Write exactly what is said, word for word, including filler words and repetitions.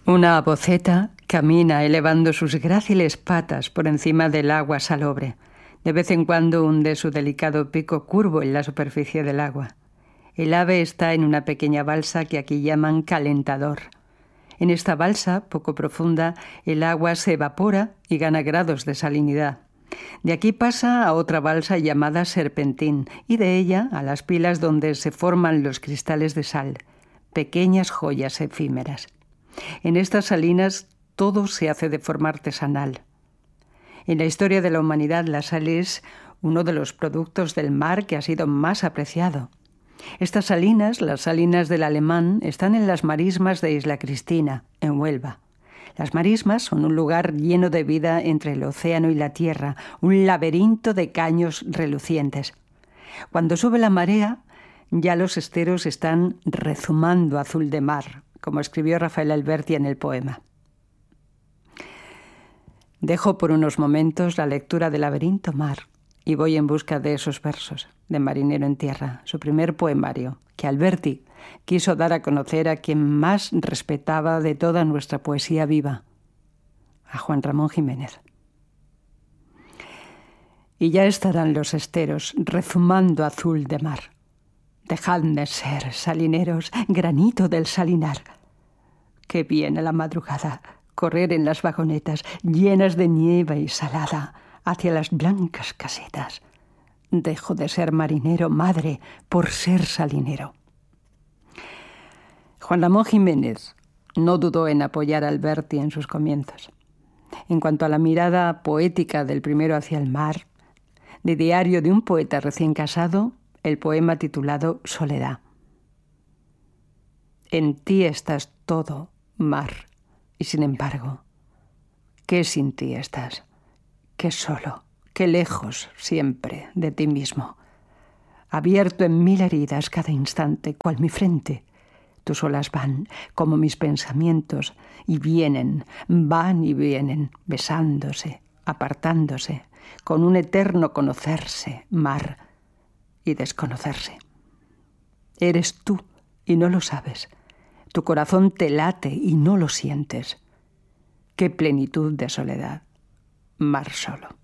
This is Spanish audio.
Una boceta camina elevando sus gráciles patas por encima del agua salobre. De vez en cuando hunde su delicado pico curvo en la superficie del agua. El ave está en una pequeña balsa que aquí llaman calentador. En esta balsa, poco profunda, el agua se evapora y gana grados de salinidad. De aquí pasa a otra balsa llamada serpentín y de ella a las pilas donde se forman los cristales de sal, pequeñas joyas efímeras. En estas salinas todo se hace de forma artesanal. En la historia de la humanidad la sal es uno de los productos del mar que ha sido más apreciado. Estas salinas, las salinas del Alemán, están en las marismas de Isla Cristina, en Huelva. Las marismas son un lugar lleno de vida entre el océano y la tierra, un laberinto de caños relucientes. Cuando sube la marea, ya los esteros están rezumando azul de mar, como escribió Rafael Alberti en el poema. Dejo por unos momentos la lectura de Laberinto Mar y voy en busca de esos versos de Marinero en Tierra, su primer poemario, que Alberti quiso dar a conocer a quien más respetaba de toda nuestra poesía viva, a Juan Ramón Jiménez. Y ya estarán los esteros rezumando azul de mar. Dejadme ser, salineros, granito del salinar. Qué viene la madrugada, correr en las vagonetas llenas de nieve y salada hacia las blancas casetas. Dejo de ser marinero, madre, por ser salinero. Juan Ramón Jiménez no dudó en apoyar a Alberti en sus comienzos. En cuanto a la mirada poética del primero hacia el mar, de Diario de un poeta recién casado, el poema titulado Soledad. En ti estás todo, mar, y sin embargo, ¿qué sin ti estás? Qué solo, qué lejos siempre de ti mismo. Abierto en mil heridas cada instante, cual mi frente, tus olas van como mis pensamientos y vienen, van y vienen, besándose, apartándose, con un eterno conocerse, mar, y desconocerse. Eres tú y no lo sabes. Tu corazón te late y no lo sientes. Qué plenitud de soledad, mar solo.